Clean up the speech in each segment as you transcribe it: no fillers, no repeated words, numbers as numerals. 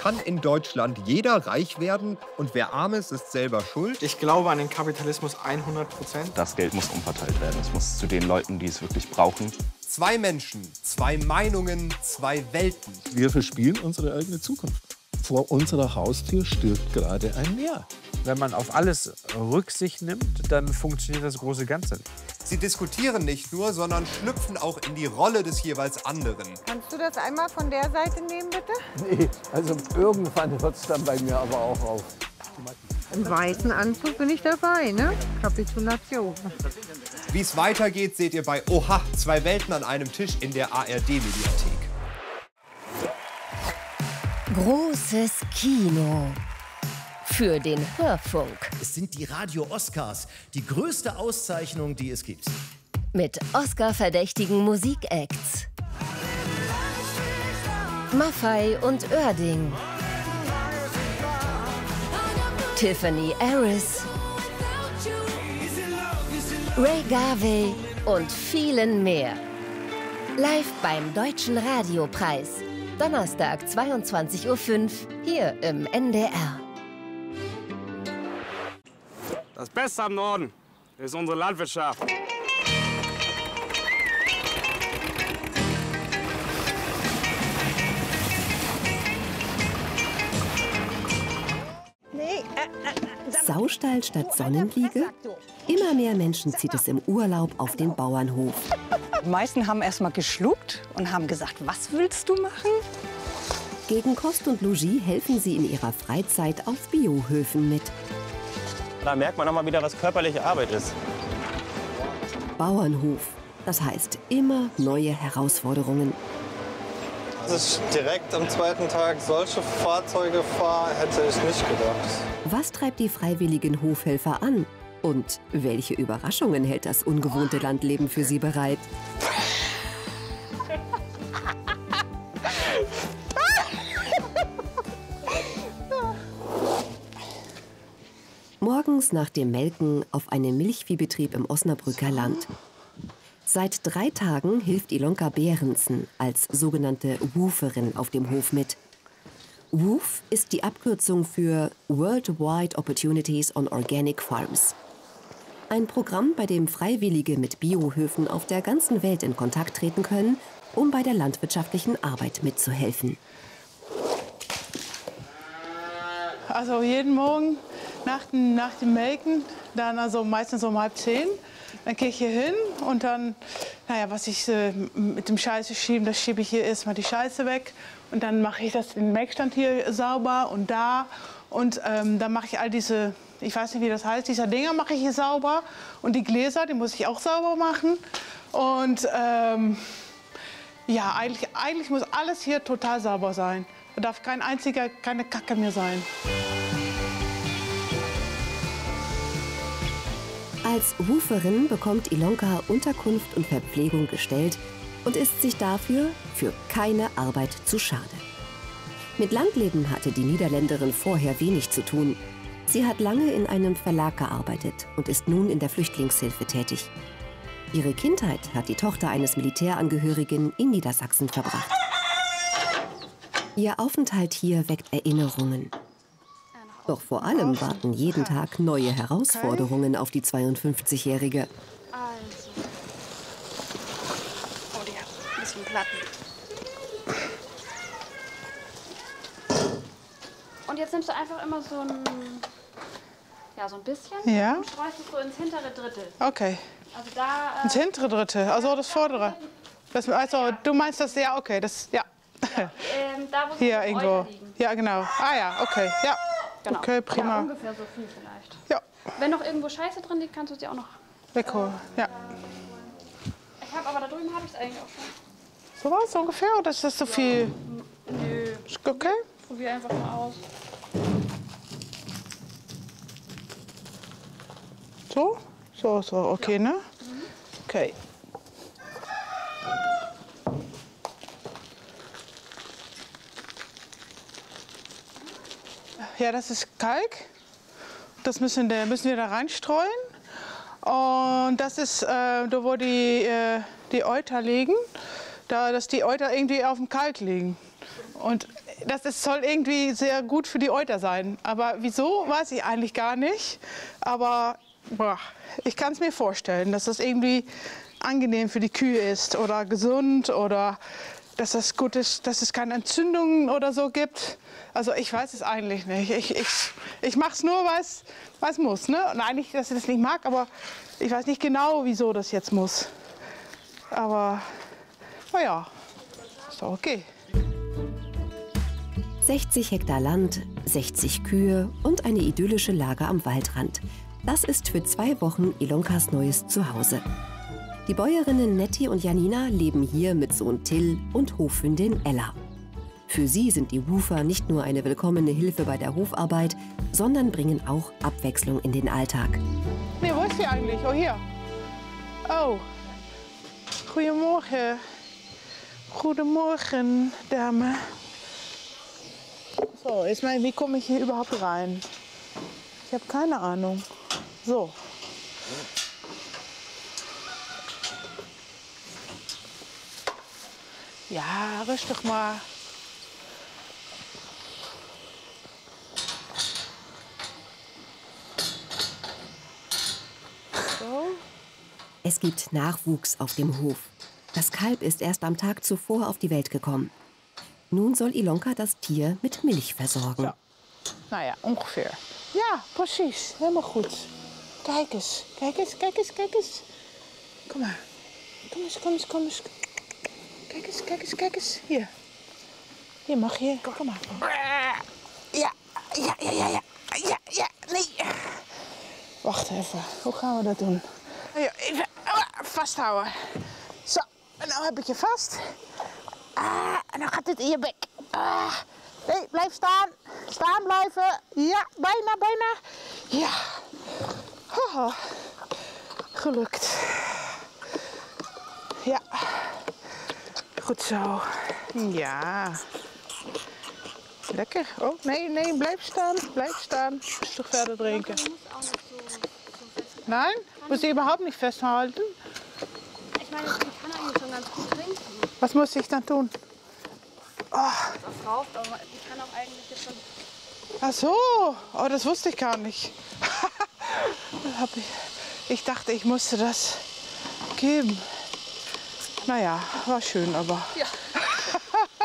kann in Deutschland jeder reich werden und wer arm ist, ist selber schuld? Ich glaube an den Kapitalismus 100%. Das Geld muss umverteilt werden. Es muss zu den Leuten, die es wirklich brauchen. Zwei Menschen, zwei Meinungen, zwei Welten. Wir verspielen unsere eigene Zukunft. Vor unserer Haustür stirbt gerade ein Meer. Wenn man auf alles Rücksicht nimmt, dann funktioniert das große Ganze nicht. Sie diskutieren nicht nur, sondern schlüpfen auch in die Rolle des jeweils anderen. Kannst du das einmal von der Seite nehmen, bitte? Nee, also irgendwann hört es dann bei mir aber auch auf. Im weißen Anzug bin ich dabei, ne? Kapitulation. Wie es weitergeht, seht ihr bei Oha, zwei Welten an einem Tisch in der ARD-Mediathek. Großes Kino. Für den Hörfunk. Es sind die Radio-Oscars, die größte Auszeichnung, die es gibt. Mit Oscar-verdächtigen Musikacts. Maffay und Oerding. Tiffany Harris. Ray Garvey und vielen mehr. Live beim Deutschen Radiopreis. Donnerstag 22:05 Uhr hier im NDR. Das Beste am Norden ist unsere Landwirtschaft. Saustall statt Sonnenliege? Immer mehr Menschen zieht es im Urlaub auf den Bauernhof. Die meisten haben erst mal geschluckt und haben gesagt, was willst du machen? Gegen Kost und Logis helfen sie in ihrer Freizeit auf Biohöfen mit. Da merkt man auch mal wieder, was körperliche Arbeit ist. Bauernhof. Das heißt, immer neue Herausforderungen. Dass ich direkt am zweiten Tag solche Fahrzeuge fahre, hätte ich nicht gedacht. Was treibt die freiwilligen Hofhelfer an? Und welche Überraschungen hält das ungewohnte Landleben für sie bereit? Morgens nach dem Melken auf einem Milchviehbetrieb im Osnabrücker Land. Seit 3 Tagen hilft Ilonka Behrensen als sogenannte Wooferin auf dem Hof mit. WOOF ist die Abkürzung für Worldwide Opportunities on Organic Farms. Ein Programm, bei dem Freiwillige mit Biohöfen auf der ganzen Welt in Kontakt treten können, um bei der landwirtschaftlichen Arbeit mitzuhelfen. Also jeden Morgen nach dem Melken, dann also meistens um 9:30, dann gehe ich hier hin und dann, naja, was ich mit dem Scheiße schieben, das schiebe ich hier erstmal die Scheiße weg und dann mache ich den Melkstand hier sauber und da und dann mache ich all diese, ich weiß nicht, wie das heißt, diese Dinger mache ich hier sauber und die Gläser, die muss ich auch sauber machen und ja, eigentlich muss alles hier total sauber sein. Da darf keine Kacke mehr sein. Als Wooferin bekommt Ilonka Unterkunft und Verpflegung gestellt und ist sich dafür für keine Arbeit zu schade. Mit Landleben hatte die Niederländerin vorher wenig zu tun. Sie hat lange in einem Verlag gearbeitet und ist nun in der Flüchtlingshilfe tätig. Ihre Kindheit hat die Tochter eines Militärangehörigen in Niedersachsen verbracht. Ihr Aufenthalt hier weckt Erinnerungen. Doch vor allem warten jeden Tag neue Herausforderungen auf die 52-Jährige. Also. Oh, die hat ein bisschen Platten. Und jetzt nimmst du einfach immer so ein bisschen ja. Und streust es so ins hintere Drittel. Okay. Also da, ins hintere Drittel, also das vordere. Das, also du meinst das, ja, okay, das, ja. Da, wo hier so irgendwo. liegen. Ja, genau. Ah ja, okay, ja. Genau. Okay, prima. Ja, ungefähr so viel vielleicht. Ja. Wenn noch irgendwo Scheiße drin liegt, kannst du sie auch noch wegholen. Ja. Ich habe aber da drüben habe ich es eigentlich auch schon. So was ungefähr oder ist das so viel? Nö. Ist okay? Probier einfach mal aus. So? So, okay, ne? Okay. Ja, das ist Kalk. Das müssen wir da reinstreuen. Und das ist, da wo die Euter liegen, dass die Euter irgendwie auf dem Kalk liegen. Und soll irgendwie sehr gut für die Euter sein. Aber wieso, weiß ich eigentlich gar nicht. Aber boah, ich kann es mir vorstellen, dass das irgendwie angenehm für die Kühe ist oder gesund oder dass das gut ist, dass es keine Entzündungen oder so gibt. Also ich weiß es eigentlich nicht. Ich mache es nur, weil es muss. Ne? Und eigentlich, dass ich das nicht mag, aber ich weiß nicht genau, wieso das jetzt muss. Aber naja, ist doch okay. 60 Hektar Land, 60 Kühe und eine idyllische Lage am Waldrand. Das ist für 2 Wochen Ilonkas neues Zuhause. Die Bäuerinnen Nettie und Janina leben hier mit Sohn Till und Hofhündin Ella. Für sie sind die Woofer nicht nur eine willkommene Hilfe bei der Hofarbeit, sondern bringen auch Abwechslung in den Alltag. Nee, wo ist sie eigentlich? Oh, hier. Oh. Goedemorgen. Goedemorgen, Dame. So, jetzt mal, wie komme ich hier überhaupt rein? Ich habe keine Ahnung. So. Ja, rustig mal. So. Es gibt Nachwuchs auf dem Hof. Das Kalb ist erst am Tag zuvor auf die Welt gekommen. Nun soll Ilonka das Tier mit Milch versorgen. Ja. Naja, ungefähr. Ja, precies. Helemaal goed. Kijk eens, kijk eens, kijk eens, kijk eens. Kom maar. Kom eens, kom eens, kom eens. Kijk eens, kijk eens, kijk eens. Hier. Hier mag je. Kom maar. Ja, ja, ja, ja, ja. Ja, ja, nee. Wacht even. Hoe gaan we dat doen? Ja, even vasthouden. Zo, en nou heb ik je vast. En dan gaat dit in je bek. Nee, blijf staan. Staan blijven. Ja, bijna, bijna. Ja. Oh, gelukt. Ja. Goed zo. Ja. Lekker. Oh, nee, nee, blijf staan. Blijf staan. Rustig verder drinken. Nein? Muss sie überhaupt nicht festhalten? Ich meine, die kann eigentlich schon ganz gut trinken. Was muss ich dann tun? Oh. Das raucht, aber die kann auch eigentlich jetzt schon... Ach so, oh, das wusste ich gar nicht. Ich dachte, ich musste das geben. Naja, war schön, aber... Ja.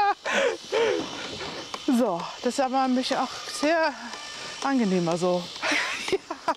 So, das ist aber ein bisschen auch sehr angenehmer so.